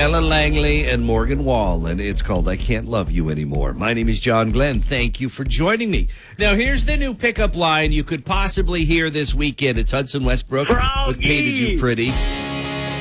Ellen Langley and Morgan Wall, and it's called I Can't Love You Anymore. My name is John Glenn. Thank you for joining me. Now, here's the new pickup line you could possibly hear this weekend. It's Hudson Westbrook with Painted You Pretty.